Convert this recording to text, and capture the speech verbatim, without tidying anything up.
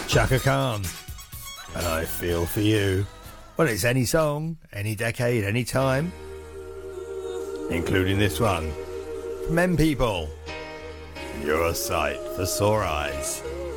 Chaka Khan, and I feel for you. Well, it's any song, any decade, any time, including this one. Men People, you're a sight for sore eyes.